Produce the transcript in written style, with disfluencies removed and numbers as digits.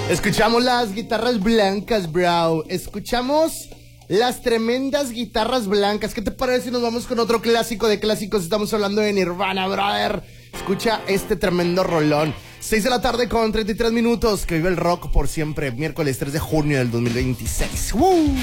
Escuchamos las guitarras blancas, bro. Escuchamos las tremendas guitarras blancas. ¿Qué te parece si nos vamos con otro clásico de clásicos? Estamos hablando de Nirvana, brother. Escucha este tremendo rolón. 6 de la tarde con 33 minutos. Que vive el rock por siempre. Miércoles 3 de junio del 2026. ¡Woo!